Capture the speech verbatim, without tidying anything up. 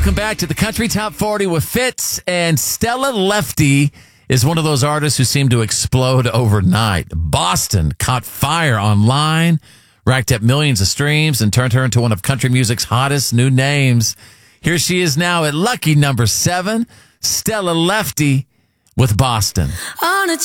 Welcome back to the Country Top forty with Fitz. And Stella Lefty is one of those artists who seem to explode overnight. Boston caught fire online, racked up millions of streams, and turned her into one of country music's hottest new names. Here she is now at lucky number seven, Stella Lefty with Boston. On a